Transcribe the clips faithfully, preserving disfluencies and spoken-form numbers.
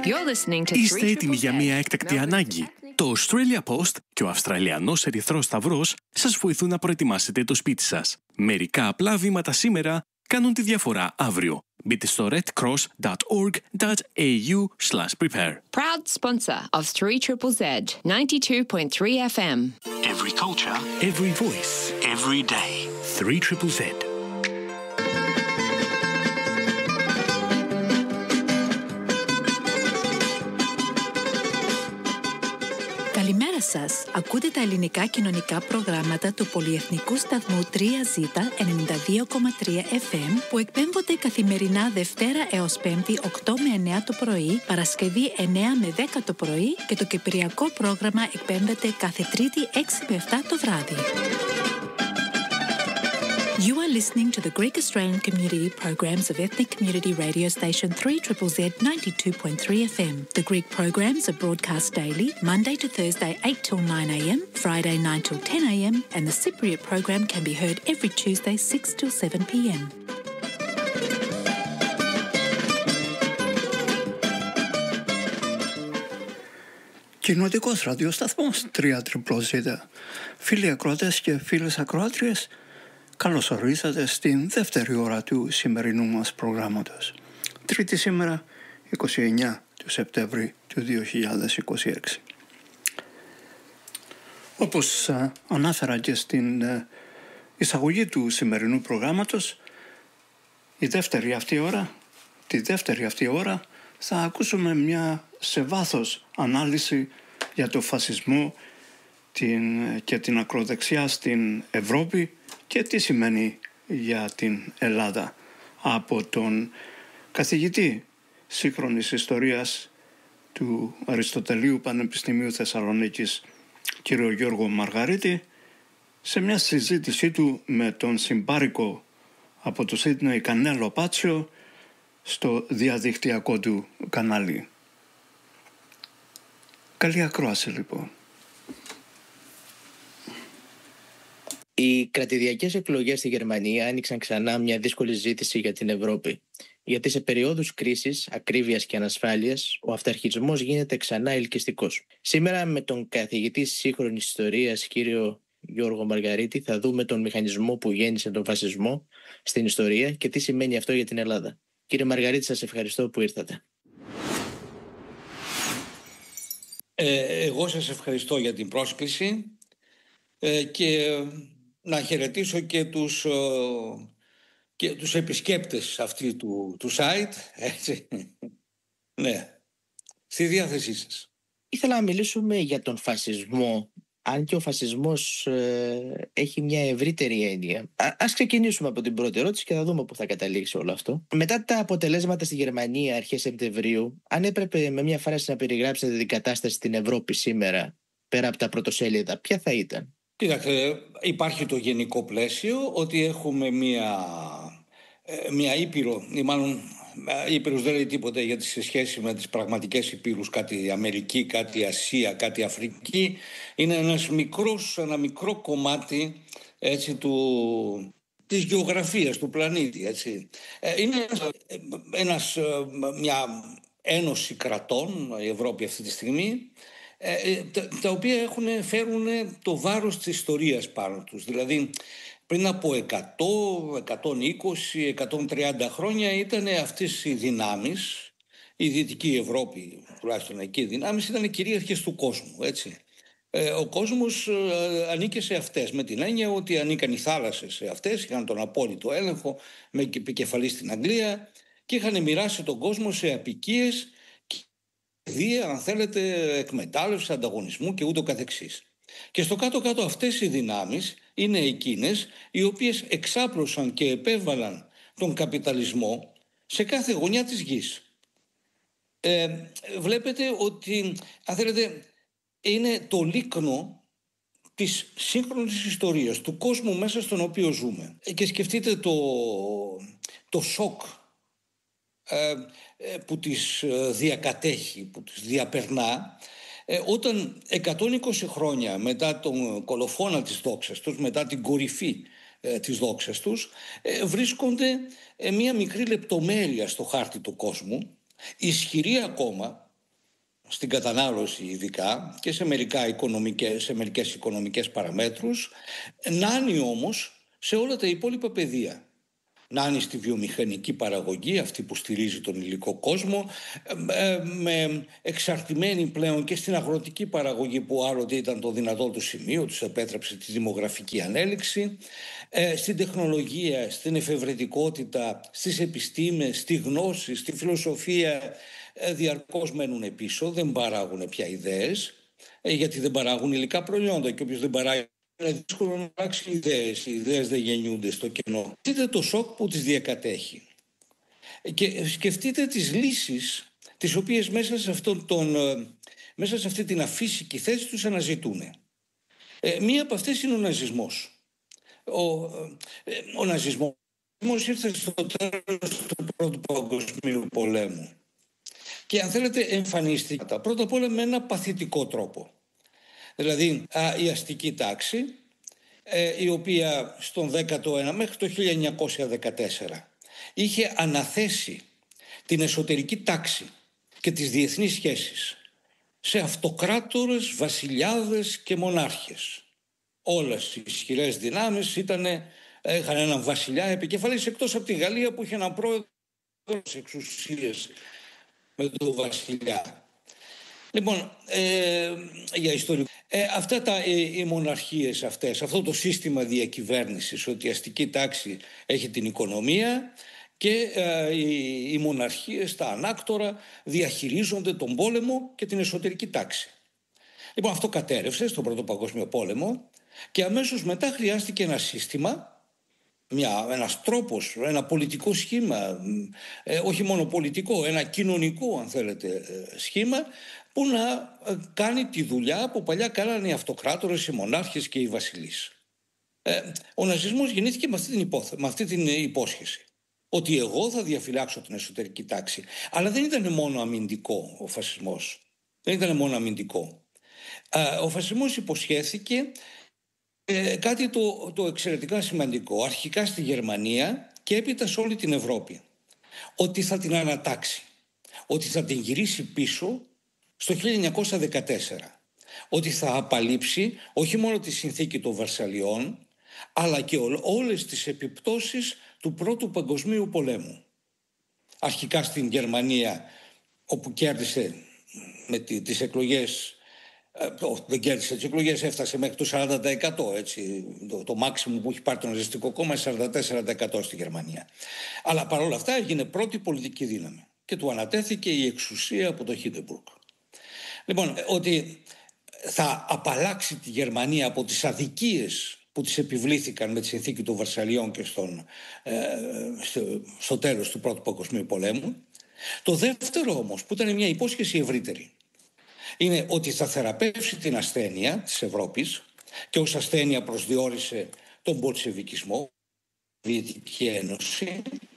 Είστε έτοιμοι για μια έκτακτη ανάγκη? Το Australia Post και ο Αυστραλιανός Ερυθρός Σταυρός σας βοηθούν να προετοιμάσετε το σπίτι σας. Μερικά απλά βήματα σήμερα κάνουν τη διαφορά αύριο. Μπείτε στο redcross.org.au slash prepare. Proud sponsor of three triple Z ninety-two point three F M. Every culture, Every voice, every day. three triple Z. Καλημέρα σας. Ακούτε τα ελληνικά κοινωνικά προγράμματα του πολυεθνικού σταθμού τρία ζέτα ενενήντα δύο κόμμα τρία F M που εκπέμπονται καθημερινά Δευτέρα έως Πέμπτη οκτώ με εννέα το πρωί, Παρασκευή εννέα με δέκα το πρωί και το κυπριακό πρόγραμμα εκπέμπεται κάθε Τρίτη έξι με επτά το βράδυ. You are listening to the Greek Australian Community programs of ethnic community radio station three Z Z Z ninety-two point three F M. The Greek programs are broadcast daily, Monday to Thursday eight till nine A M, Friday nine till ten A M, and the Cypriot program can be heard every Tuesday six till seven P M. Κοινοτικός ραδιοσταθμός τρία ζέτα ζέτα ζέτα. Φίλοι ακροατές και φίλες ακροάτριες, καλώς ορίσατε στην δεύτερη ώρα του σημερινού μας προγράμματος. Τρίτη σήμερα, είκοσι εννέα του Σεπτέμβρη του δύο χιλιάδες είκοσι έξι. Όπως α, ανάφερα και στην α, εισαγωγή του σημερινού προγράμματος, η δεύτερη αυτή ώρα, τη δεύτερη αυτή ώρα θα ακούσουμε μια σε βάθος ανάλυση για το φασισμό την, και την ακροδεξιά στην Ευρώπη και τι σημαίνει για την Ελλάδα από τον καθηγητή σύγχρονης ιστορίας του Αριστοτελείου Πανεπιστημίου Θεσσαλονίκης κ. Γιώργο Μαργαρίτη σε μια συζήτησή του με τον συμπάρικο από το Σίδνεϊ Κανέλο Πάτσιο στο διαδικτυακό του κανάλι. Καλή ακρόαση λοιπόν. Οι κρατηδιακές εκλογές στη Γερμανία άνοιξαν ξανά μια δύσκολη ζήτηση για την Ευρώπη. Γιατί σε περιόδους κρίσης, ακρίβειας και ανασφάλειας, ο αυταρχισμός γίνεται ξανά ελκυστικός. Σήμερα με τον καθηγητή σύγχρονης ιστορίας, κύριο Γιώργο Μαργαρίτη, θα δούμε τον μηχανισμό που γέννησε τον φασισμό στην ιστορία και τι σημαίνει αυτό για την Ελλάδα. Κύριε Μαργαρίτη, σας ευχαριστώ που ήρθατε. Ε, εγώ σας ευχαριστώ για την πρόσκληση ε, και να χαιρετήσω και τους, και τους επισκέπτες αυτή του, του site. Έτσι. Ναι, στη διάθεσή σας. Ήθελα να μιλήσουμε για τον φασισμό, αν και ο φασισμός ε, έχει μια ευρύτερη έννοια. Α, ας ξεκινήσουμε από την πρώτη ερώτηση και θα δούμε πού θα καταλήξει όλο αυτό. Μετά τα αποτελέσματα στη Γερμανία αρχές Σεπτεμβρίου, αν έπρεπε με μια φράση να περιγράψετε την κατάσταση στην Ευρώπη σήμερα, πέρα από τα πρωτοσέλιδα, ποια θα ήταν? Κοίταξε, υπάρχει το γενικό πλαίσιο ότι έχουμε μια, μια ήπειρο, ή μάλλον ήπειρος δεν λέει τίποτα γιατί σε σχέση με τις πραγματικές ήπειρους, κάτι Αμερική, κάτι Ασία, κάτι Αφρική, είναι ένας μικρός, ένα μικρό κομμάτι έτσι, του, της γεωγραφίας του πλανήτη. Έτσι. Είναι ένας, μια ένωση κρατών, η Ευρώπη αυτή τη στιγμή, τα, τα οποία έχουν, φέρουν το βάρος της ιστορίας πάνω τους. Δηλαδή πριν από εκατό, εκατόν είκοσι, εκατόν τριάντα χρόνια ήταν αυτές οι δυνάμεις, η Δυτική Ευρώπη, τουλάχιστον εκεί οι δυνάμεις, ήταν κυρίαρχες του κόσμου. Έτσι. Ο κόσμος ανήκε σε αυτές, με την έννοια ότι ανήκαν οι θάλασσες σε αυτές, είχαν τον απόλυτο έλεγχο με επικεφαλή στην Αγγλία και είχαν μοιράσει τον κόσμο σε αποικίες, δία, αν θέλετε, εκμετάλλευση, ανταγωνισμού και ούτω καθεξής. Και στο κάτω-κάτω αυτές οι δυνάμεις είναι εκείνες οι οποίες εξάπλωσαν και επέβαλαν τον καπιταλισμό σε κάθε γωνιά της γης. Ε, βλέπετε ότι, αν θέλετε, είναι το λίκνο της σύγχρονης ιστορίας, του κόσμου μέσα στον οποίο ζούμε. Και σκεφτείτε το, το σοκ ε, που τις διακατέχει, που τις διαπερνά, ε, όταν εκατόν είκοσι χρόνια μετά τον κολοφόνα της δόξας τους, μετά την κορυφή ε, της δόξας τους, ε, βρίσκονται ε, μία μικρή λεπτομέρεια στο χάρτη του κόσμου, ισχυρή ακόμα, στην κατανάλωση ειδικά και σε, μερικά οικονομικές, σε μερικές οικονομικές παραμέτρους, να είναι όμως σε όλα τα υπόλοιπα πεδία. Να είναι στη βιομηχανική παραγωγή, αυτή που στηρίζει τον υλικό κόσμο, με εξαρτημένη πλέον και στην αγροτική παραγωγή που άλλοτε ήταν το δυνατό του σημείο, τους επέτρεψε τη δημογραφική ανέλυξη, στην τεχνολογία, στην εφευρετικότητα, στις επιστήμες, στη γνώση, στη φιλοσοφία, διαρκώς μένουν πίσω, δεν παράγουν πια ιδέες, γιατί δεν παράγουν υλικά προϊόντα και όποιος δεν παράγει είναι δύσκολο να αλλάξει ιδέες. Οι ιδέες δεν γεννιούνται στο κενό. Σκεφτείτε το σοκ που τις διακατέχει. Και σκεφτείτε τις λύσεις τις οποίες μέσα σε, αυτόν τον, μέσα σε αυτή την αφύσικη θέση τους αναζητούν. Ε, μία από αυτές είναι ο ναζισμός. Ο, ε, ο ναζισμός ήρθε στο τέλος του Πρώτου Παγκοσμίου Πολέμου. Και αν θέλετε εμφανίστηκε πρώτα απ' όλα με ένα παθητικό τρόπο. Δηλαδή α, η αστική τάξη, ε, η οποία στον δέκατο αιώνα μέχρι το χίλια εννιακόσια δεκατέσσερα είχε αναθέσει την εσωτερική τάξη και τις διεθνείς σχέσεις σε αυτοκράτορες, βασιλιάδες και μονάρχες. Όλες οι ισχυρές δυνάμεις ήτανε, είχαν έναν βασιλιά επικεφαλής, εκτός από τη Γαλλία που είχε έναν πρόεδρο εξουσίες με τον βασιλιά. Λοιπόν, ε, για ιστορικό. Ε, αυτά τα, ε, οι μοναρχίες αυτές, αυτό το σύστημα διακυβέρνησης, ότι η αστική τάξη έχει την οικονομία και ε, οι, οι μοναρχίες, τα ανάκτορα, διαχειρίζονται τον πόλεμο και την εσωτερική τάξη. Λοιπόν, αυτό κατέρευσε στον Πρώτο Παγκόσμιο Πόλεμο και αμέσως μετά χρειάστηκε ένα σύστημα, μια, ένας τρόπος, ένα πολιτικό σχήμα, ε, όχι μόνο πολιτικό, ένα κοινωνικό αν θέλετε ε, σχήμα, που να ε, κάνει τη δουλειά που παλιά κάνανε οι αυτοκράτορες, οι μονάρχες και οι βασιλείς. Ε, ο ναζισμός γεννήθηκε με αυτή, την υπόθε, με αυτή την υπόσχεση, ότι εγώ θα διαφυλάξω την εσωτερική τάξη. Αλλά δεν ήταν μόνο αμυντικό ο φασισμός. Δεν ήταν μόνο αμυντικό. Ε, ο φασισμός υποσχέθηκε Ε, κάτι το, το εξαιρετικά σημαντικό, αρχικά στη Γερμανία και έπειτα σε όλη την Ευρώπη, ότι θα την ανατάξει, ότι θα την γυρίσει πίσω στο χίλια εννιακόσια δεκατέσσερα, ότι θα απαλείψει όχι μόνο τη συνθήκη των Βαρσαλιών, αλλά και ό, όλες τις επιπτώσεις του Πρώτου Παγκοσμίου Πολέμου. Αρχικά στην Γερμανία, όπου κέρδισε με τις εκλογές, δεν κέρδισε τις εκλογές, έφτασε μέχρι το σαράντα τοις εκατό, έτσι, το, το μάξιμο που έχει πάρει το ναζιστικό κόμμα, σαράντα τέσσερα τοις εκατό στη Γερμανία. Αλλά παρόλα αυτά έγινε πρώτη πολιτική δύναμη και του ανατέθηκε η εξουσία από το Χίντεμπουργκ. Λοιπόν, ότι θα απαλλάξει τη Γερμανία από τις αδικίες που τις επιβλήθηκαν με τη συνθήκη των Βαρσαλιών και στον, ε, στο, στο τέλος του Πρώτου Παγκοσμίου Πολέμου. Το δεύτερο όμως, που ήταν μια υπόσχεση ευρύτερη, είναι ότι θα θεραπεύσει την ασθένεια της Ευρώπης και ως ασθένεια προσδιορίσε τον μπολσεβικισμό, τη Σοβιετική Ένωση,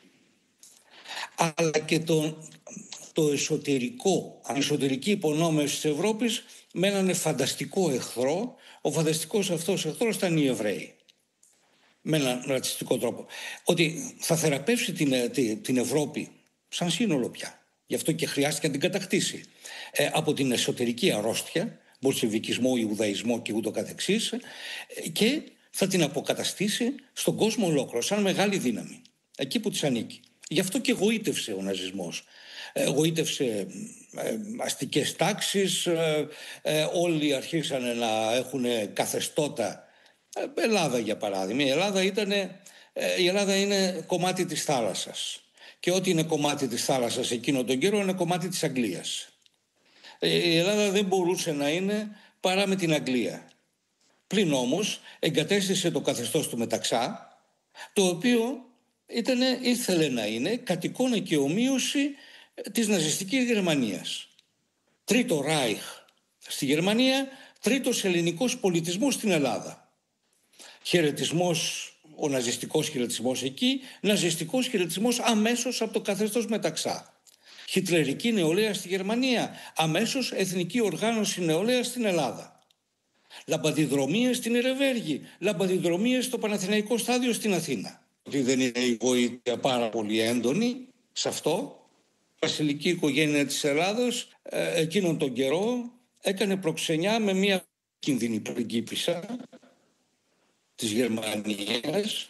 αλλά και τον, το εσωτερικό, εσωτερική υπονόμευση της Ευρώπης με έναν φανταστικό εχθρό. Ο φανταστικός αυτός εχθρός ήταν οι Εβραίοι, με έναν ρατσιστικό τρόπο. Ότι θα θεραπεύσει την, την, την Ευρώπη σαν σύνολο πια. Γι' αυτό και χρειάστηκε να την κατακτήσει. Ε, από την εσωτερική αρρώστια, μπολσεβικισμό, Ιουδαϊσμό και ούτω καθεξής, ε, και θα την αποκαταστήσει στον κόσμο ολόκληρο, σαν μεγάλη δύναμη, εκεί που της ανήκει. Γι' αυτό και γοήτευσε ο ναζισμός. Ε, γοήτευσε ε, αστικές τάξεις, ε, ε, όλοι αρχίσαν να έχουν καθεστώτα. Ε, Ελλάδα για παράδειγμα. Η Ελλάδα, ήτανε, ε, η Ελλάδα είναι κομμάτι της θάλασσας. Και ό,τι είναι κομμάτι της θάλασσας εκείνο τον καιρό είναι κομμάτι της Αγγλίας. Η Ελλάδα δεν μπορούσε να είναι παρά με την Αγγλία. Πλην όμως εγκατέστησε το καθεστώς του Μεταξά, το οποίο ήτανε, ήθελε να είναι κατ' εικόνα και ομοίωση της ναζιστικής Γερμανίας. Τρίτο Ράιχ στη Γερμανία, τρίτος ελληνικός πολιτισμός στην Ελλάδα. Χαιρετισμός, ο ναζιστικός χαιρετισμός εκεί, ναζιστικός χαιρετισμός αμέσως από το καθεστώς Μεταξά. Χιτλερική νεολαία στη Γερμανία, αμέσως εθνική οργάνωση νεολαία στην Ελλάδα. Λαμπαδιδρομίες στην Ερεβέργη, λαμπαδιδρομίες στο Παναθηναϊκό Στάδιο στην Αθήνα. Ότι δεν είναι η βοήθεια πάρα πολύ έντονη σε αυτό, βασιλική οικογένεια της Ελλάδος εκείνον τον καιρό έκανε προξενιά με μια κίνδυνη πριγκίπισσα της Γερμανίας,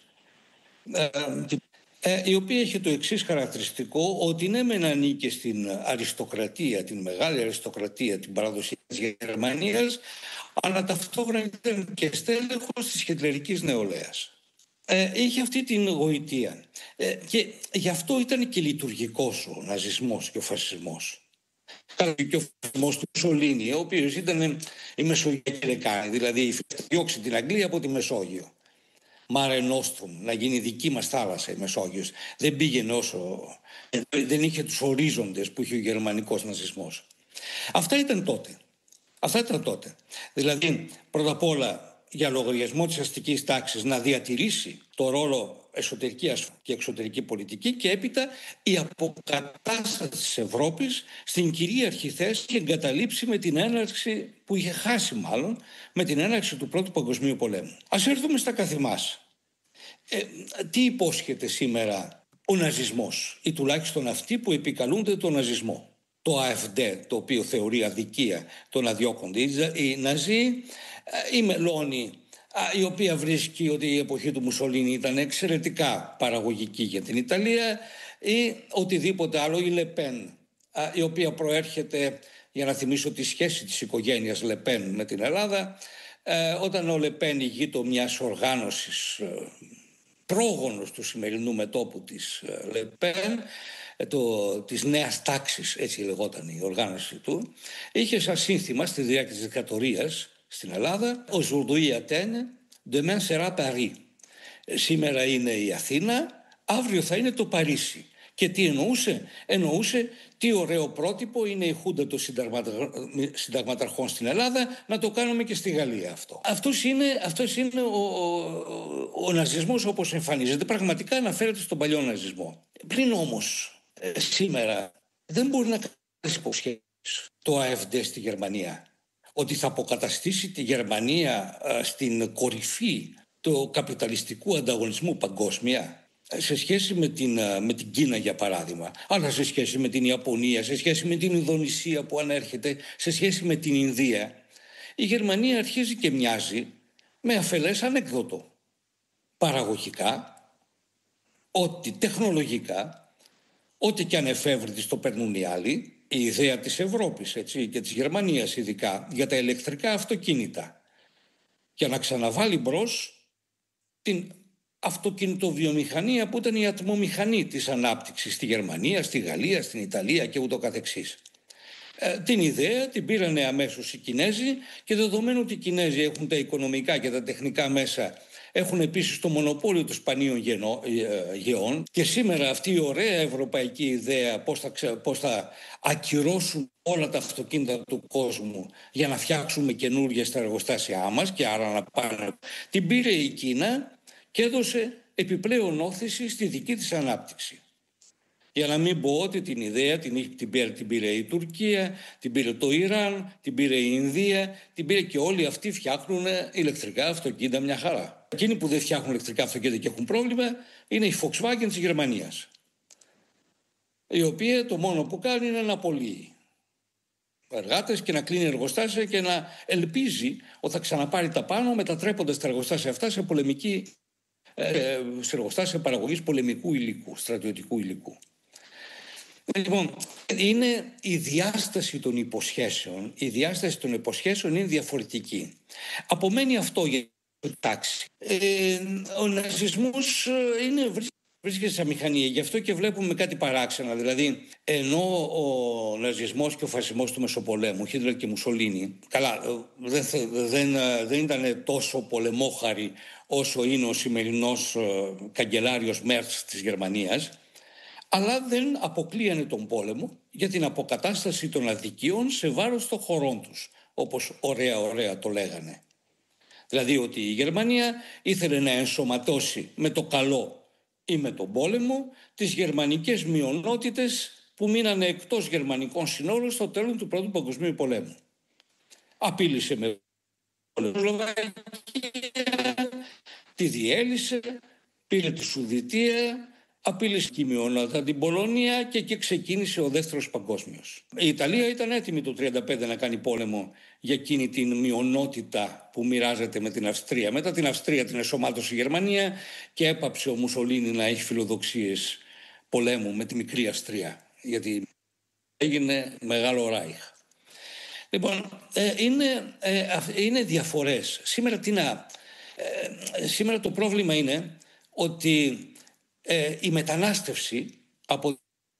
η οποία έχει το εξής χαρακτηριστικό, ότι ναι μεν ανήκε στην αριστοκρατία, την μεγάλη αριστοκρατία, την παραδοσιακή της Γερμανίας, αλλά ταυτόχρονα ήταν και στέλεχος της χιτλερικής νεολαίας. Ε, είχε αυτή την γοητεία. Ε, και γι' αυτό ήταν και λειτουργικός ο ναζισμός και ο φασισμός. Και ο φασισμός του Μουσολίνι, ο οποίος ήταν η Μεσογειακή Λεκάνη, δηλαδή διώξει την Αγγλία από τη Μεσόγειο. Μάρε Νόστρουμ, να γίνει δική μας θάλασσα η Μεσόγειος. Δεν πήγαινε όσο, δεν είχε τους ορίζοντες που είχε ο γερμανικός ναζισμός. Αυτά ήταν τότε. Αυτά ήταν τότε. Δηλαδή, πρώτα απ' όλα, για λογαριασμό της αστικής τάξης να διατηρήσει το ρόλο εσωτερική και εξωτερική πολιτική και έπειτα η αποκατάσταση της Ευρώπης στην κυρίαρχη θέση και εγκαταλείψει με την έναρξη που είχε χάσει μάλλον με την έναρξη του Πρώτου Παγκοσμίου Πολέμου. Ας έρθουμε στα καθημάς. Ε, τι υπόσχεται σήμερα ο ναζισμός ή τουλάχιστον αυτοί που επικαλούνται τον ναζισμό? Το AfD, το οποίο θεωρεί αδικία το να διώκονται οι Ναζί, η Μελώνη, η οποία βρίσκει ότι η εποχή του Μουσολίνι ήταν εξαιρετικά παραγωγική για την Ιταλία, ή οτιδήποτε άλλο, η Λεπέν, η οποία προέρχεται, για να θυμίσω τη σχέση της οικογένειας Λεπέν με την Ελλάδα, όταν ο Λεπέν ηγείτο μιας οργάνωσης, πρόγονος του σημερινού μετώπου της Λεπέν, το, της νέας τάξης, έτσι λεγόταν η οργάνωση του, είχε σαν σύνθημα στη διάρκεια της δικτατορίας στην Ελλάδα «Aujourd'hui Athènes, demain sera Paris». Σήμερα είναι η Αθήνα, αύριο θα είναι το Παρίσι. Και τι εννοούσε? Εννοούσε τι ωραίο πρότυπο είναι η Χούντα των συνταγματαρχών στην Ελλάδα, να το κάνουμε και στη Γαλλία αυτό. Αυτός είναι, αυτός είναι ο, ο, ο ναζισμός όπως εμφανίζεται. Πραγματικά αναφέρεται στον παλιό ναζισμό. Πριν όμως ε, σήμερα δεν μπορεί να κάνει υποσχέσεις το AfD στη Γερμανία ότι θα αποκαταστήσει τη Γερμανία ε, στην κορυφή του καπιταλιστικού ανταγωνισμού παγκόσμια, σε σχέση με την, με την Κίνα για παράδειγμα, αλλά σε σχέση με την Ιαπωνία, σε σχέση με την Ινδονησία που ανέρχεται, σε σχέση με την Ινδία. Η Γερμανία αρχίζει και μοιάζει με αφελές ανέκδοτο. Παραγωγικά, ότι τεχνολογικά, ό,τι και αν εφεύρετης το παίρνουν οι άλλοι, η ιδέα της Ευρώπης, έτσι, και της Γερμανίας ειδικά, για τα ηλεκτρικά αυτοκίνητα, για να ξαναβάλει μπρος την αυτοκινητοβιομηχανία που ήταν η ατμομηχανή της ανάπτυξης στη Γερμανία, στη Γαλλία, στην Ιταλία και ούτω καθεξής. Ε, την ιδέα την πήρανε αμέσως οι Κινέζοι και δεδομένου ότι οι Κινέζοι έχουν τα οικονομικά και τα τεχνικά μέσα, έχουν επίσης το μονοπόλιο των σπανίων γενό, ε, γεών και σήμερα αυτή η ωραία ευρωπαϊκή ιδέα πώς θα, ξε, πώς θα ακυρώσουν όλα τα αυτοκίνητα του κόσμου για να φτιάξουμε καινούργια στα εργοστάσια μας και άρα να πάνε, την πήρε η Κίνα και έδωσε επιπλέον όθηση στη δική της ανάπτυξη. Για να μην πω ότι την ιδέα την, την, πήρε, την πήρε η Τουρκία, την πήρε το Ιράν, την πήρε η Ινδία, την πήρε και όλοι αυτοί φτιάχνουν ηλεκτρικά αυτοκίνητα μια χαρά. Εκείνοι που δεν φτιάχνουν ηλεκτρικά αυτοκίνητα και έχουν πρόβλημα είναι η Volkswagen της Γερμανίας, η οποία το μόνο που κάνει είναι να απολύει εργάτες και να κλείνει εργοστάσια και να ελπίζει ότι θα ξαναπάρει τα πάνω, μετατρέποντας τα εργοστάσια αυτά σε πολεμική σε εργοστάσια παραγωγής πολεμικού υλικού, στρατιωτικού υλικού. Λοιπόν, είναι η διάσταση των υποσχέσεων, η διάσταση των υποσχέσεων είναι διαφορετική. Απομένει αυτό για την τάξη. Ε, ο ναζισμός είναι, βρίσκεται σε αμηχανία, γι' αυτό και βλέπουμε κάτι παράξενα. Δηλαδή, ενώ ο ναζισμός και ο φασισμός του Μεσοπολέμου, Χίτλερ και Μουσολίνι, καλά, δεν, δεν, δεν ήταν τόσο πολεμόχαροι όσο είναι ο σημερινός καγκελάριος Μέρτς της Γερμανίας, αλλά δεν αποκλείανε τον πόλεμο για την αποκατάσταση των αδικίων σε βάρος των χωρών τους, όπως ωραία ωραία το λέγανε. Δηλαδή ότι η Γερμανία ήθελε να ενσωματώσει με το καλό ή με τον πόλεμο τις γερμανικές μειονότητες που μείνανε εκτός γερμανικών συνόρων στο τέλος του Πρώτου Παγκοσμίου Πολέμου. Απείλησε με τη διέλυσε, πήρε τη Σουδητία, απειλήσε η μειονότητα την Πολωνία και εκεί ξεκίνησε ο δεύτερος παγκόσμιος. Η Ιταλία ήταν έτοιμη το χίλια εννιακόσια τριάντα πέντε να κάνει πόλεμο για εκείνη την μειονότητα που μοιράζεται με την Αυστρία. Μετά την Αυστρία την εσωμάτωσε η Γερμανία και έπαψε ο Μουσολίνι να έχει φιλοδοξίες πολέμου με τη μικρή Αυστρία, γιατί έγινε μεγάλο Ράιχ. Λοιπόν, ε, είναι, ε, είναι διαφορές. Σήμερα, τι να, ε, σήμερα το πρόβλημα είναι ότι ε, η μετανάστευση από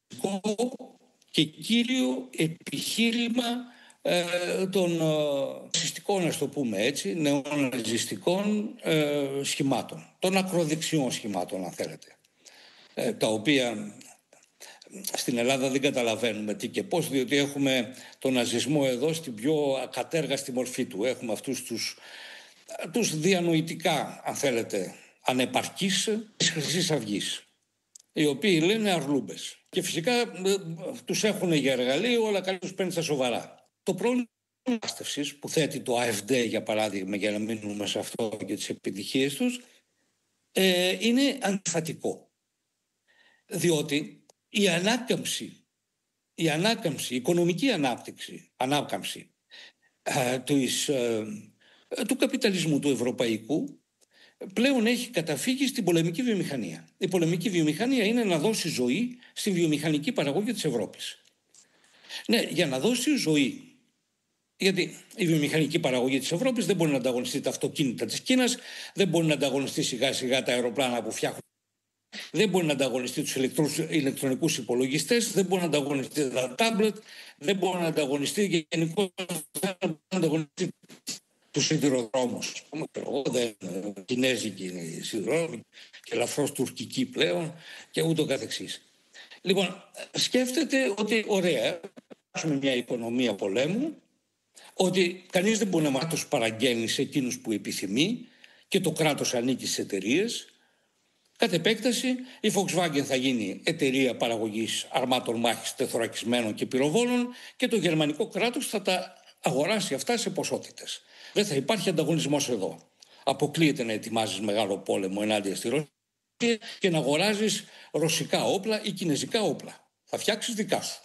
και κύριο επιχείρημα ε, των ναζιστικών, ας το πούμε έτσι, νεοναζιστικών ε, σχημάτων, των ακροδεξιών σχημάτων αν θέλετε, ε, τα οποία στην Ελλάδα δεν καταλαβαίνουμε τι και πώς, διότι έχουμε τον ναζισμό εδώ στην πιο ακατέργαστη μορφή του. Έχουμε αυτούς τους, τους διανοητικά, αν θέλετε, ανεπαρκείς της Χρυσής Αυγής, οι οποίοι λένε αρλούμπες. Και φυσικά τους έχουν για εργαλείο, αλλά καλώς τους παίρνει στα σοβαρά. Το πρόβλημα της μετανάστευσης που θέτει το ΑΕΦΔ, για παράδειγμα, για να μείνουμε σε αυτό και τις επιτυχίες τους, ε, είναι αντιφατικό. Διότι η ανάκαμψη, η ανάκαμψη, η οικονομική ανάπτυξη, ανάκαμψη ε, της, ε, του καπιταλισμού του ευρωπαϊκού πλέον έχει καταφύγει στην πολεμική βιομηχανία. Η πολεμική βιομηχανία είναι να δώσει ζωή στη βιομηχανική παραγωγή της Ευρώπης. Ναι, για να δώσει ζωή, γιατί η βιομηχανική παραγωγή της Ευρώπης δεν μπορεί να ανταγωνιστεί τα αυτοκίνητα της Κίνας, δεν μπορεί να ανταγωνιστεί σιγά σιγά τα αεροπλάνα που φτιάχνουν, δεν μπορεί να ανταγωνιστεί τους ηλεκτρονικούς υπολογιστές, δεν μπορεί να ανταγωνιστεί τα τάμπλετ, δεν μπορεί να ανταγωνιστεί γενικώς να ανταγωνιστεί τους σιδηροδρόμους. Δεν κινέζικη σιδηροδρόμοι και ελαφρώς τουρκική πλέον και ούτω καθεξής. Λοιπόν, σκέφτεται ότι ωραία, έχουμε μια οικονομία πολέμου, ότι κανείς δεν μπορεί να μας τους παραγγέλνει σε εκείνους που επιθυμεί και το κράτος ανήκει στις εταιρείες. Κατ' επέκταση, η Volkswagen θα γίνει εταιρεία παραγωγής αρμάτων μάχης τεθωρακισμένων και πυροβόλων και το γερμανικό κράτος θα τα αγοράσει αυτά σε ποσότητες. Δεν θα υπάρχει ανταγωνισμός εδώ. Αποκλείεται να ετοιμάζεις μεγάλο πόλεμο ενάντια στη Ρωσία και να αγοράζεις ρωσικά όπλα ή κινέζικα όπλα. Θα φτιάξεις δικά σου.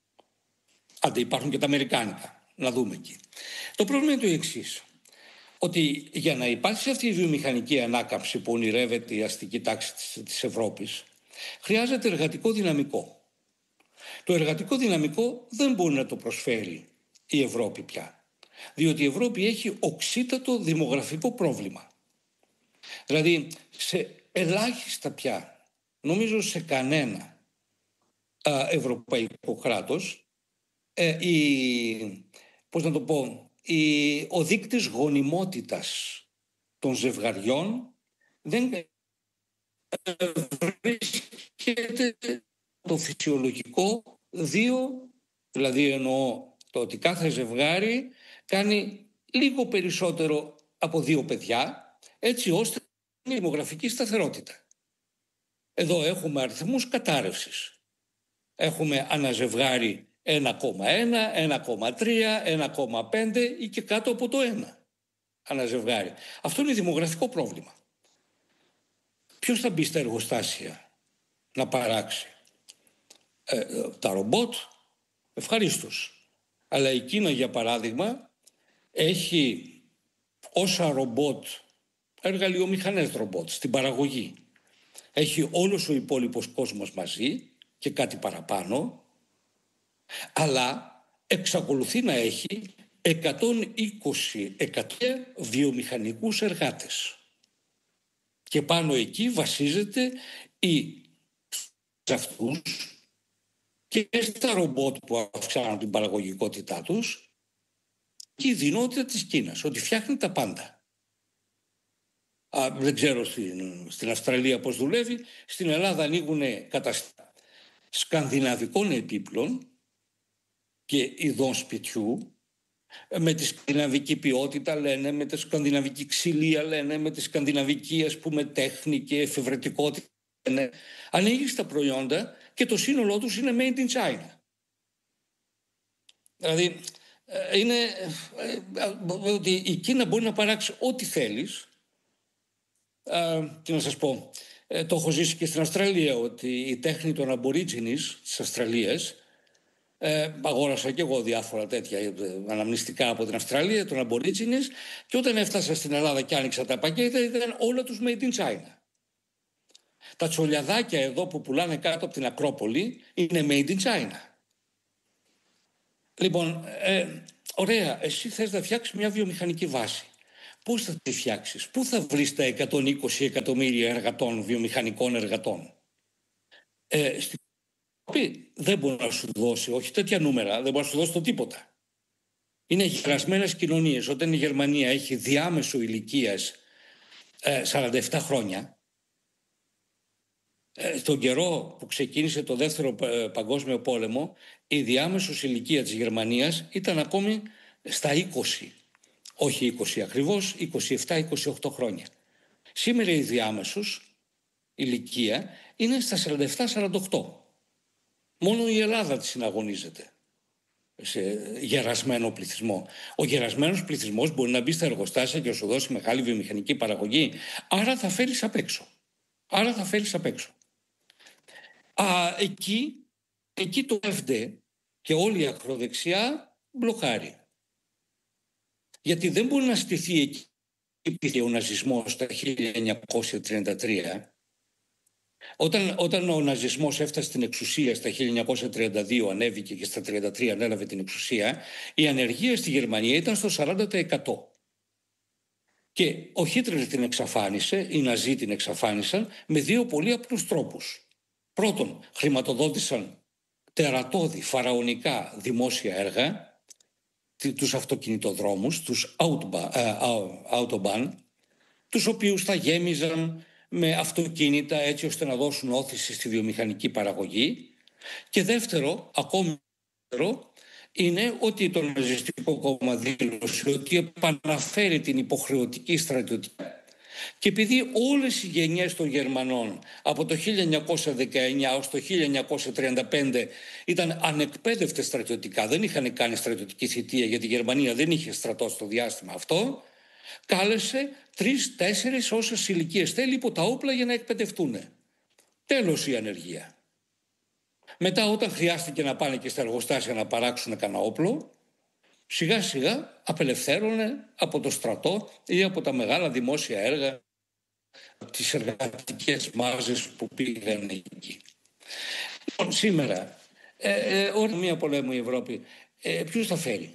Άντε, υπάρχουν και τα αμερικάνικα. Να δούμε εκεί. Το πρόβλημα είναι το εξής. Ότι για να υπάρξει αυτή η βιομηχανική ανάκαμψη που ονειρεύεται η αστική τάξη της Ευρώπης, χρειάζεται εργατικό δυναμικό. Το εργατικό δυναμικό δεν μπορεί να το προσφέρει η Ευρώπη πια. Διότι η Ευρώπη έχει οξύτατο δημογραφικό πρόβλημα. Δηλαδή, σε ελάχιστα πια, νομίζω σε κανένα α, ευρωπαϊκό κράτος, ε, η, πώς να το πω, η, ο δείκτης γονιμότητας των ζευγαριών δεν βρίσκεται το φυσιολογικό δύο, δηλαδή εννοώ το ότι κάθε ζευγάρι κάνει λίγο περισσότερο από δύο παιδιά, έτσι ώστε να είναι δημογραφική σταθερότητα. Εδώ έχουμε αριθμούς κατάρρευσης. Έχουμε αναζευγάρι ένα κόμμα ένα, ένα κόμμα τρία, ένα κόμμα πέντε ή και κάτω από το ένα αναζευγάρι. Αυτό είναι δημογραφικό πρόβλημα. Ποιος θα μπει στα εργοστάσια να παράξει? Ε, τα ρομπότ, ευχαρίστως. Αλλά η Κίνα, για παράδειγμα, έχει όσα ρομπότ, εργαλειομηχανές ρομπότ στην παραγωγή. Έχει όλος ο υπόλοιπος κόσμος μαζί και κάτι παραπάνω, αλλά εξακολουθεί να έχει εκατόν είκοσι εκατομμύρια βιομηχανικούς εργάτες. Και πάνω εκεί βασίζεται η σε αυτούς και στα ρομπότ που αυξάνουν την παραγωγικότητά τους και η δυνότητα της Κίνας, ότι φτιάχνει τα πάντα. Α, δεν ξέρω στην, στην Αυστραλία πώς δουλεύει. Στην Ελλάδα ανοίγουν καταστάσεις σκανδιναβικών επίπλων και ειδών σπιτιού, με τη σκανδιναβική ποιότητα λένε, με τη σκανδιναβική ξυλία λένε, με τη σκανδιναβική, ας πούμε, τέχνη και εφευρετικότητα λένε. Ανοίγεις τα προϊόντα και το σύνολό τους είναι made in China. Δηλαδή είναι ότι η Κίνα μπορεί να παράξει ό,τι θέλεις. Ε, τι να σας πω, Ε, το έχω ζήσει και στην Αυστραλία, ότι η τέχνη των Aborigines της Αυστραλίας, ε, αγόρασα και εγώ διάφορα τέτοια ε, αναμνηστικά από την Αυστραλία, των Aborigines, και όταν έφτασα στην Ελλάδα και άνοιξα τα πακέτα ήταν όλα τους made in China. Τα τσολιαδάκια εδώ που πουλάνε κάτω από την Ακρόπολη είναι made in China. Λοιπόν, ε, ωραία, εσύ θες να φτιάξεις μια βιομηχανική βάση. Πώς θα τη φτιάξεις, πού θα βρεις τα εκατόν είκοσι εκατομμύρια εργατών, βιομηχανικών εργατών. Ε, στην Ευρώπη δεν μπορεί να σου δώσει, όχι τέτοια νούμερα, δεν μπορεί να σου δώσει το τίποτα. Είναι γερασμένες κοινωνίες. Όταν η Γερμανία έχει διάμεσο ηλικίας ε, σαράντα επτά χρόνια, ε, στον καιρό που ξεκίνησε το δεύτερο ε, παγκόσμιο πόλεμο, η διάμεσος ηλικία της Γερμανίας ήταν ακόμη στα είκοσι. Όχι είκοσι ακριβώς, είκοσι επτά είκοσι οκτώ χρόνια. Σήμερα η διάμεσος ηλικία είναι στα σαράντα επτά σαράντα οκτώ. Μόνο η Ελλάδα τη συναγωνίζεται σε γερασμένο πληθυσμό. Ο γερασμένος πληθυσμός μπορεί να μπει στα εργοστάσια και να σου δώσει μεγάλη βιομηχανική παραγωγή. Άρα θα φέρεις απ' έξω. Άρα θα φέρεις απ' έξω. Α, εκεί, εκεί το εφ ντι και όλη η ακροδεξιά μπλοκάρει. Γιατί δεν μπορεί να στηθεί εκεί ο ναζισμός τα χίλια εννιακόσια τριάντα τρία. Όταν, όταν ο ναζισμός έφτασε στην εξουσία στα χίλια εννιακόσια τριάντα δύο, ανέβηκε και στα τριάντα τρία ανέλαβε την εξουσία, η ανεργία στη Γερμανία ήταν στο σαράντα τοις εκατό. Και ο Χίτλερ την εξαφάνισε, οι Ναζί την εξαφάνισαν με δύο πολύ απλούς τρόπους. Πρώτον, χρηματοδότησαν τερατώδη φαραωνικά δημόσια έργα, τους αυτοκινητοδρόμους, τους Autobahn, τους οποίους θα γέμιζαν με αυτοκίνητα έτσι ώστε να δώσουν όθηση στη βιομηχανική παραγωγή. Και δεύτερο, ακόμη δεύτερο, είναι ότι το Ναζιστικό Κόμμα δήλωσε ότι επαναφέρει την υποχρεωτική στρατιωτική. Και επειδή όλες οι γενιές των Γερμανών από το χίλια εννιακόσια δεκαεννιά ως το χίλια εννιακόσια τριάντα πέντε ήταν ανεκπαίδευτες στρατιωτικά, δεν είχαν κάνει στρατιωτική θητεία γιατί η Γερμανία δεν είχε στρατό στο διάστημα αυτό, κάλεσε τρεις-τέσσερις όσες ηλικίες θέλει υπό τα όπλα για να εκπαιδευτούν. Τέλος η ανεργία. Μετά όταν χρειάστηκε να πάνε και στα εργοστάσια να παράξουν κανένα όπλο, σιγά σιγά απελευθέρωνε από το στρατό ή από τα μεγάλα δημόσια έργα τις εργατικές μάζες που πήγαν εκεί. Λοιπόν, σήμερα, ε, ε, ώρα μία πολέμου η Ευρώπη, ε, ποιους θα φέρει.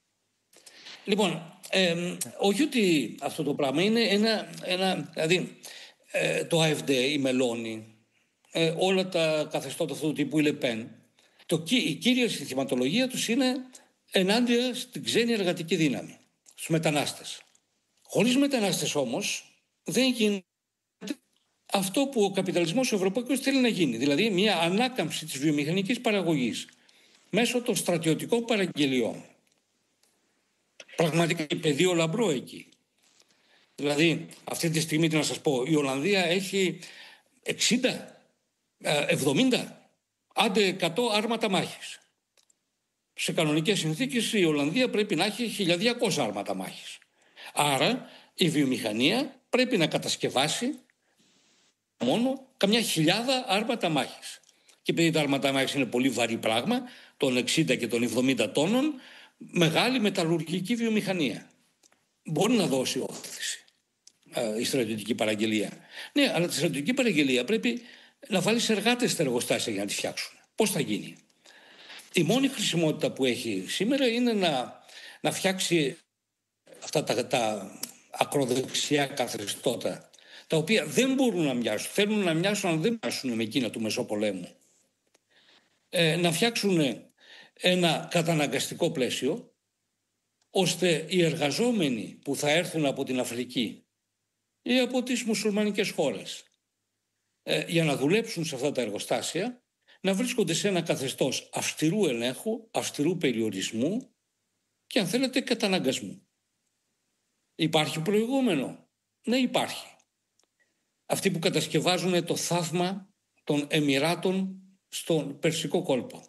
Λοιπόν, ε, όχι ότι αυτό το πράγμα είναι ένα, ένα δηλαδή ε, το έι εφ ντι, η Μελώνη, ε, όλα τα καθεστώτα αυτού του τύπου, η Λεπέν, το, η κύρια συνθηματολογία τους είναι ενάντια στην ξένη εργατική δύναμη, στους μετανάστες. Χωρίς μετανάστες όμως δεν γίνεται αυτό που ο καπιταλισμός ευρωπαϊκός θέλει να γίνει, δηλαδή μια ανάκαμψη της βιομηχανικής παραγωγής μέσω των στρατιωτικών παραγγελιών. Πραγματικά είναι πεδίο λαμπρό εκεί. Δηλαδή αυτή τη στιγμή, τι να σας πω, η Ολλανδία έχει εξήντα, εβδομήντα, άντε εκατό άρματα μάχης. Σε κανονικές συνθήκες η Ολλανδία πρέπει να έχει χίλια διακόσια άρματα μάχης. Άρα η βιομηχανία πρέπει να κατασκευάσει μόνο καμιά χιλιάδα άρματα μάχης. Και επειδή τα άρματα μάχης είναι πολύ βαρύ πράγμα, των εξήντα και των εβδομήντα τόνων, μεγάλη μεταλλουργική βιομηχανία μπορεί να δώσει όθηση ε, η στρατιωτική παραγγελία. Ναι, αλλά τη στρατιωτική παραγγελία πρέπει να βάλεις εργάτες στα εργοστάσια για να τη φτιάξουν. Πώς θα γίνει? Η μόνη χρησιμότητα που έχει σήμερα είναι να, να φτιάξει αυτά τα, τα ακροδεξιά καθεστώτα, τα οποία δεν μπορούν να μοιάσουν, θέλουν να μοιάσουν, αλλά δεν μοιάσουν με εκείνα του Μεσοπολέμου. Ε, να φτιάξουν ένα καταναγκαστικό πλαίσιο, ώστε οι εργαζόμενοι που θα έρθουν από την Αφρική ή από τις μουσουλμανικές χώρες ε, για να δουλέψουν σε αυτά τα εργοστάσια, να βρίσκονται σε ένα καθεστώς αυστηρού ελέγχου, αυστηρού περιορισμού και αν θέλετε καταναγκασμού. Υπάρχει προηγούμενο? Ναι, υπάρχει. Αυτοί που κατασκευάζουν το θαύμα των Εμιράτων στον Περσικό κόλπο.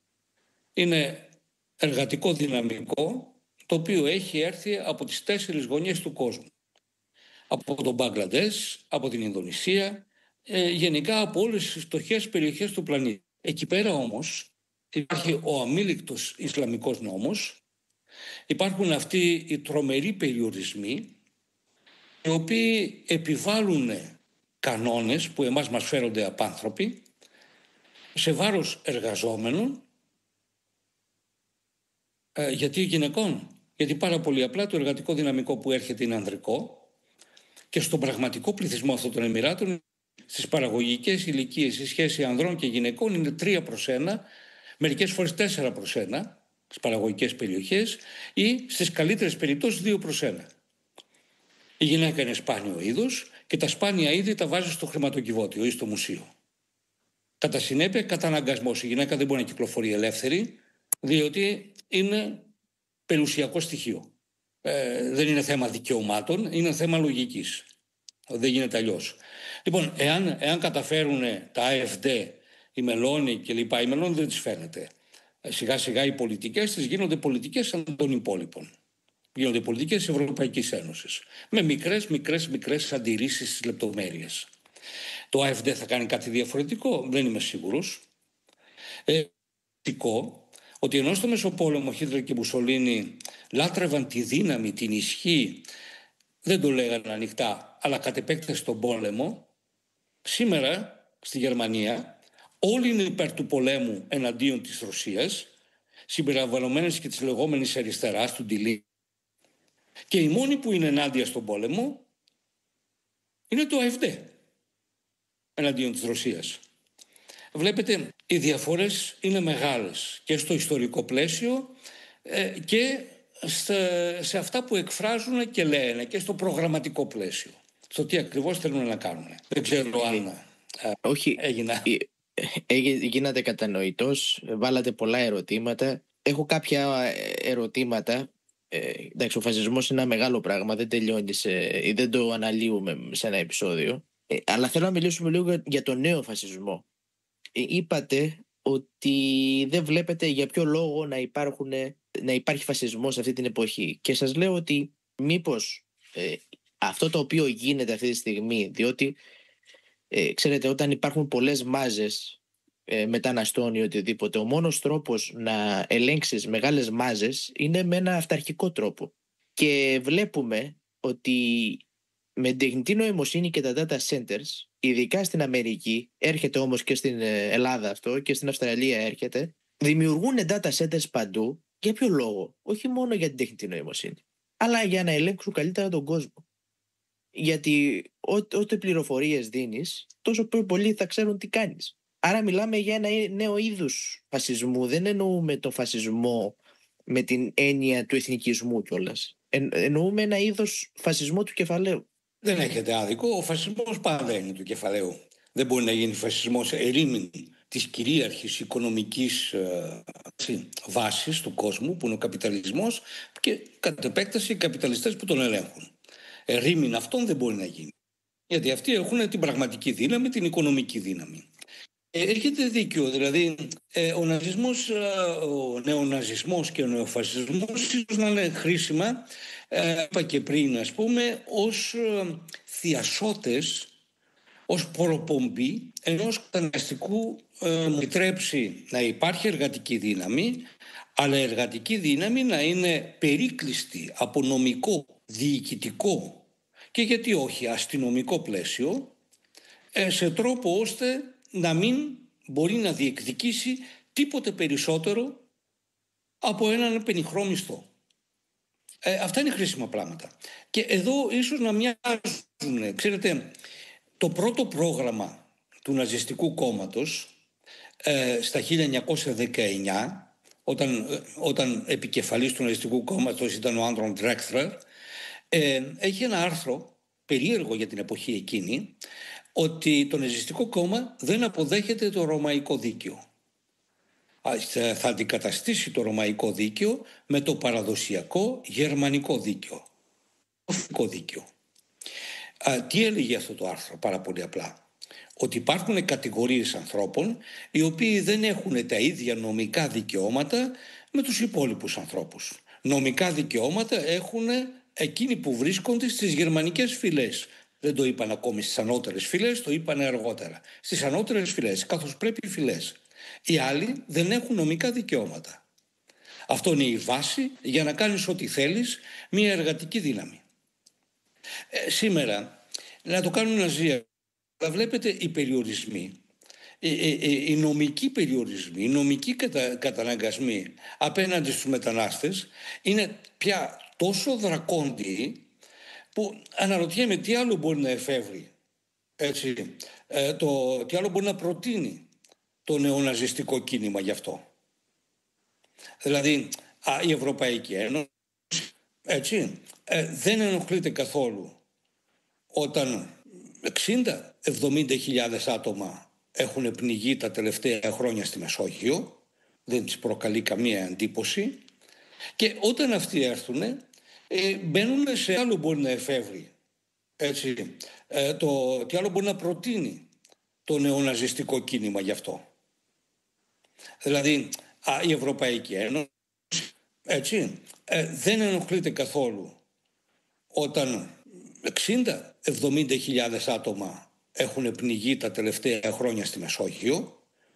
Είναι εργατικό δυναμικό το οποίο έχει έρθει από τις τέσσερις γωνιές του κόσμου. Από τον Μπαγκλαντές, από την Ινδονησία, ε, γενικά από όλες τις φτωχές περιοχές του πλανήτη. Εκεί πέρα όμως υπάρχει ο αμήλικτος Ισλαμικός νόμος, υπάρχουν αυτοί οι τρομεροί περιορισμοί οι οποίοι επιβάλλουν κανόνες που εμάς μας φέρονται απάνθρωποι σε βάρος εργαζόμενων, ε, γιατί γυναικών, γιατί πάρα πολύ απλά το εργατικό δυναμικό που έρχεται είναι ανδρικό και στον πραγματικό πληθυσμό αυτών των Εμιράτων στις παραγωγικές ηλικίες η σχέση ανδρών και γυναικών είναι τρία προς ένα, μερικές φορές τέσσερα προς ένα στις παραγωγικές περιοχές ή στις καλύτερες περιπτώσεις δύο προς ένα. Η γυναίκα είναι σπάνιο είδος και τα σπάνια είδη τα βάζει στο χρηματοκιβώτιο ή στο μουσείο. Κατά συνέπεια, καταναγκασμός. Η γυναίκα δεν μπορεί να κυκλοφορεί ελεύθερη, διότι είναι περιουσιακό στοιχείο. Ε, δεν είναι θέμα δικαιωμάτων, είναι θέμα λογικής. Δεν γίνεται αλλιώς. Λοιπόν, εάν, εάν καταφέρουν τα Α Εφ Ντι, η Μελώνη κλπ. Η Μελώνη δεν τις φαίνεται. Σιγά σιγά οι πολιτικές της γίνονται πολιτικές σαν των υπόλοιπων. Γίνονται πολιτικές της Ευρωπαϊκής Ένωσης. Με μικρές, μικρές, μικρές αντιρρήσεις στις λεπτομέρειες. Το Α Εφ Ντι θα κάνει κάτι διαφορετικό, δεν είμαι σίγουρος. Ε, ότι ενώ στο Μεσοπόλεμο Χίτλερ και Μουσολίνι λάτρευαν τη δύναμη, την ισχύ, δεν το λέγανε ανοιχτά, αλλά κατ' επέκταση στον πόλεμο, σήμερα στη Γερμανία όλοι είναι υπέρ του πολέμου εναντίον της Ρωσίας, συμπεριλαμβανομένες και της λεγόμενης αριστεράς, του Ντιλή. Και οι μόνοι που είναι ενάντια στον πόλεμο είναι το Α Εφ Ντι εναντίον της Ρωσίας. Βλέπετε, οι διαφορές είναι μεγάλες και στο ιστορικό πλαίσιο ε, και σε αυτά που εκφράζουν και λένε και στο προγραμματικό πλαίσιο. Στο τι ακριβώς θέλουν να κάνουν. Δεν ξέρω αν ε, Όχι, έγινα. Ε, γίνατε κατανοητός, βάλατε πολλά ερωτήματα. Έχω κάποια ερωτήματα. Ε, εντάξει, ο φασισμός είναι ένα μεγάλο πράγμα, δεν τελειώνει σε, ή δεν το αναλύουμε σε ένα επεισόδιο. Ε, αλλά θέλω να μιλήσουμε λίγο για το νέο φασισμό. Ε, είπατε ότι δεν βλέπετε για ποιο λόγο να, υπάρχουν, να υπάρχει φασισμός σε αυτή την εποχή. Και σας λέω ότι μήπως ε, αυτό το οποίο γίνεται αυτή τη στιγμή, διότι ε, ξέρετε, όταν υπάρχουν πολλές μάζες ε, μεταναστών ή οτιδήποτε, ο μόνος τρόπος να ελέγξεις μεγάλες μάζες είναι με ένα αυταρχικό τρόπο. Και βλέπουμε ότι με την τεχνητή νοημοσύνη και τα data centers, ειδικά στην Αμερική, έρχεται όμως και στην Ελλάδα αυτό και στην Αυστραλία έρχεται, δημιουργούν data centers παντού. Για ποιο λόγο? Όχι μόνο για την τεχνητή νοημοσύνη, αλλά για να ελέγξουν καλύτερα τον κόσμο. Γιατί ό,τι πληροφορίες δίνεις, τόσο πιο πολλοί θα ξέρουν τι κάνεις. Άρα μιλάμε για ένα νέο είδους φασισμού. Δεν εννοούμε το φασισμό με την έννοια του εθνικισμού κιόλας. Εν, εννοούμε ένα είδος φασισμό του κεφαλαίου. Δεν έχετε άδικο. Ο φασισμός πάντα είναι του κεφαλαίου. Δεν μπορεί να γίνει φασισμός ερήμην της κυρίαρχης οικονομικής ε, βάσης του κόσμου, που είναι ο καπιταλισμός, και κατ' επέκταση οι καπιταλιστές που τον ελέγχουν. Ερήμην αυτόν δεν μπορεί να γίνει. Γιατί αυτοί έχουν την πραγματική δύναμη, την οικονομική δύναμη. Ε, έχετε δίκιο, δηλαδή ε, ο ναζισμός, ε, ο νεοναζισμός και ο νεοφασισμός ίσως να είναι χρήσιμα, ε, είπα και πριν, ας πούμε, ως ε, θειασότες, ως προπομπή ενός καταναστικού ε, μου επιτρέψει να υπάρχει εργατική δύναμη, αλλά η εργατική δύναμη να είναι περίκλειστη από νομικό, διοικητικό και γιατί όχι αστυνομικό πλαίσιο, ε, σε τρόπο ώστε να μην μπορεί να διεκδικήσει τίποτε περισσότερο από έναν πενιχρό μισθό. Ε, αυτά είναι χρήσιμα πράγματα. Και εδώ ίσως να μοιάζουν, ξέρετε, το πρώτο πρόγραμμα του Ναζιστικού κόμματος ε, στα χίλια εννιακόσια δεκαεννιά, όταν, όταν επικεφαλής του Ναζιστικού κόμματος ήταν ο Άντρον Ντρέξλερ, ε, έχει ένα άρθρο περίεργο για την εποχή εκείνη, ότι το Ναζιστικό κόμμα δεν αποδέχεται το ρωμαϊκό δίκαιο. Θα αντικαταστήσει το ρωμαϊκό δίκαιο με το παραδοσιακό γερμανικό δίκαιο. Το δίκαιο. Α, τι έλεγε αυτό το άρθρο? Πάρα πολύ απλά. Ότι υπάρχουν κατηγορίες ανθρώπων οι οποίοι δεν έχουν τα ίδια νομικά δικαιώματα με τους υπόλοιπους ανθρώπους. Νομικά δικαιώματα έχουν εκείνοι που βρίσκονται στις γερμανικές φυλές. Δεν το είπαν ακόμη στις ανώτερες φυλές, το είπαν αργότερα. Στις ανώτερες φυλές, καθώς πρέπει οι φυλές. Οι άλλοι δεν έχουν νομικά δικαιώματα. Αυτό είναι η βάση για να κάνεις ό,τι θέλεις, μια εργατική δύναμη. Ε, σήμερα, να το κάνουν ναζί, αλλά βλέπετε οι περιορισμοί, οι, οι, οι νομικοί περιορισμοί, οι νομικοί κατα, καταναγκασμοί απέναντι στους μετανάστες είναι πια τόσο δρακόντιοι που αναρωτιέμαι τι άλλο μπορεί να εφεύρει, έτσι, ε, το, τι άλλο μπορεί να προτείνει το νεοναζιστικό κίνημα γι' αυτό. Δηλαδή, α, η Ευρωπαϊκή Ένωση, έτσι, ε, δεν ενοχλείται καθόλου όταν εξήντα με εβδομήντα χιλιάδες άτομα έχουν πνιγεί τα τελευταία χρόνια στη Μεσόγειο, δεν τις προκαλεί καμία εντύπωση, και όταν αυτοί έρθουν ε, μπαίνουν σε άλλο μπορεί να εφεύρει, έτσι, ε, το, τι άλλο μπορεί να προτείνει το νεοναζιστικό κίνημα γι' αυτό. Δηλαδή, α, η Ευρωπαϊκή Ένωση, έτσι, ε, δεν ενοχλείται καθόλου όταν εξήντα με εβδομήντα χιλιάδες άτομα έχουν πνιγεί τα τελευταία χρόνια στη Μεσόγειο,